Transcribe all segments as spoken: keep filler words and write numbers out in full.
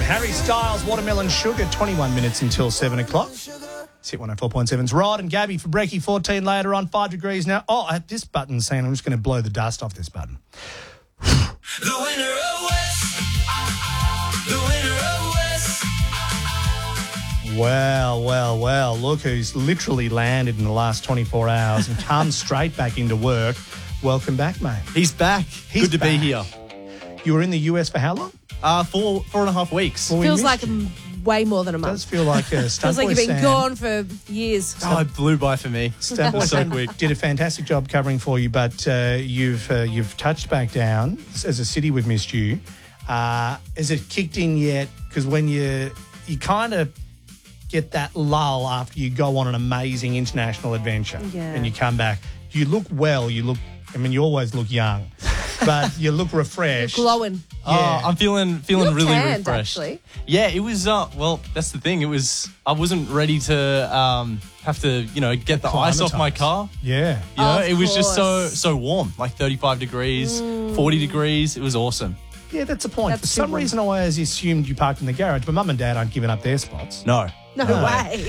Harry Styles, Watermelon Sugar, twenty-one minutes until seven o'clock. Hit one oh four point seven's Rod and Gabby for Brekkie, fourteen later on, five degrees now. Oh, at this button saying I'm just going to blow the dust off this button. The winner of West. The winner of West. Well, well, well, look who's literally landed in the last twenty-four hours and come straight back into work. Welcome back, mate. He's back. He's Good to back. be here. You were in the U S for how long? Uh, four, four and a half weeks. Well, we Feels missed like you. a, way more than a It month. does feel like a stunt Feels like boy you've been Sam. gone for years. Oh, it blew by for me. Stunt boy so Sam quick. did a fantastic job covering for you, but uh, you've uh, you've touched back down. As a city, we've missed you. Uh, has it kicked in yet? Because when you you kind of get that lull after you go on an amazing international adventure Yeah. and you come back, you look well. You look. I mean, you always look young, but you look refreshed. Glowing. Oh, I'm feeling feeling You look really tanned, refreshed. actually. Yeah, it was. Uh, well, that's the thing. It was. I wasn't ready to um, have to, you know, get the ice off my Acclimatise. car. Yeah. You know, Of it was just so course. so warm, like thirty-five degrees, forty degrees. It was awesome. Yeah, that's the point. That's For some super. reason, I always assumed you parked in the garage, but Mum and Dad aren't giving up their spots. No, No, No. way.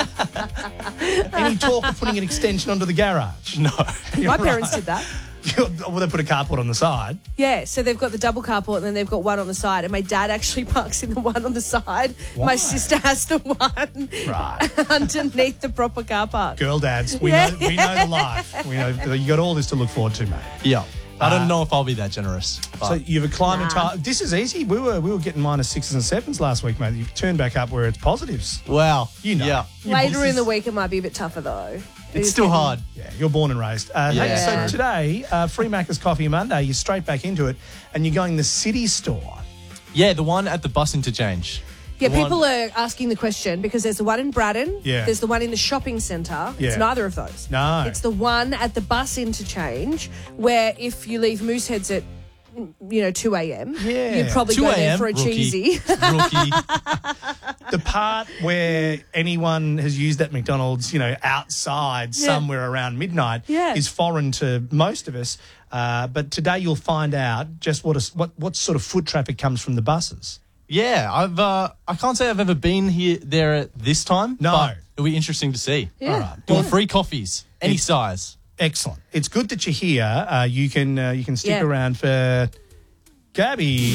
Any talk of putting an extension onto the garage? no. My parents did that. Well, they put a carport on the side. Yeah, so they've got the double carport and then they've got one on the side. And my dad actually parks in the one on the side. Why? My sister has the one Right. underneath the proper car park. Girl dads, we Yeah. know we know the life. We know you got all this to look forward to, mate. Yeah, I don't Uh, know if I'll be that generous. But So you've acclimatized. Nah. This is easy. We were we were getting minus sixes and sevens last week, mate. You've turned back up where it's positives. wow, You know. Yeah, You- Later this in the is- week, it might be a bit tougher, though. it's still hard. Yeah, you're born and raised. Uh, hey, Yeah. so today, uh, Free Macca's Coffee Monday, you're straight back into it, and you're going the city store. Yeah, the one at the bus interchange. Yeah, The one- people are asking the question because there's the one in Braddon. Yeah. There's the one in the shopping centre. Yeah. It's neither of those. No. It's the one at the bus interchange where if you leave Mooseheads at, you know, two a.m., Yeah. you'd probably two go there a.m. for a rookie. cheesy. Rookie. The part where anyone has used that McDonald's, you know, outside Yeah. somewhere around midnight Yeah. is foreign to most of us. Uh, but today you'll find out just what, a, what what sort of foot traffic comes from the buses. Yeah, I've. Uh, I can't say I've ever been here there at this time. No. but it'll be interesting to see. Yeah. All right. Doing free coffees, any It- size. Excellent. It's good that you're here. Uh, you can uh, you can stick Yeah. around for Gabby.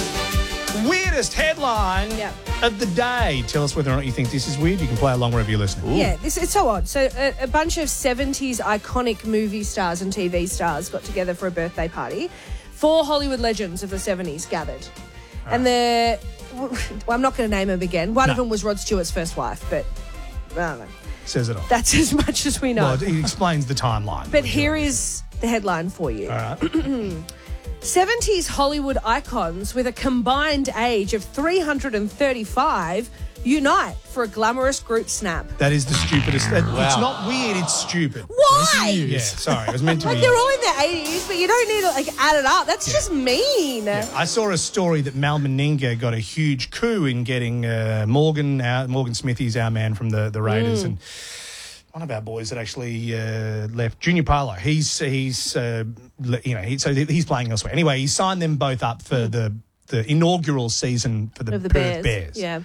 Weirdest headline Yeah. of the day. Tell us whether or not you think this is weird. You can play along wherever you're listening. Yeah, this it's so odd. So a, a bunch of seventies iconic movie stars and T V stars got together for a birthday party. Four Hollywood legends of the seventies gathered. And they're... Well, I'm not going to name them again. One of No. them was Rod Stewart's first wife, but I don't know. Says it all. That's as much as we know. Well, it explains the timeline. But here is the headline for you. All right. seventies Hollywood icons with a combined age of three hundred thirty-five unite for a glamorous group snap. That is the stupidest. That, It's Wow. not weird, it's stupid. Why? Yeah, sorry. It was meant to Like be. they're all in their eighties, but you don't need to like add it up. That's just mean. I saw a story that Mal Meninga got a huge coup in getting uh, Morgan, our, Morgan Smithy's our man from the, the Raiders, Mm. and one of our boys that actually uh, left, Junior Polo. He's he's uh, le- you know he, so he's playing elsewhere. Anyway, he signed them both up for the the inaugural season for the, Of the Perth Bears. Bears. Yeah.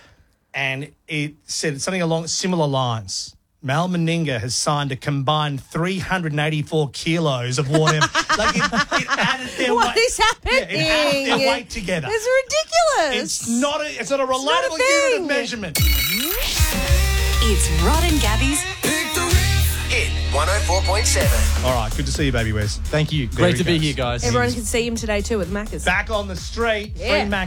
And it said something along similar lines. Mal Meninga has signed a combined three hundred eighty-four kilos of whatever. like it, it added their What weight. is happening? Yeah, it added their weight together. It's ridiculous. It's not a it's not a not a relatable unit thing. of measurement. It's Rod and Gabby's Pick the Hit one oh four point seven. All right, good to see you, baby Wes. Thank you. There Great he to be goes. here, guys. Everyone can see him today too with Macca's. Back on the street, Yeah. free Mac.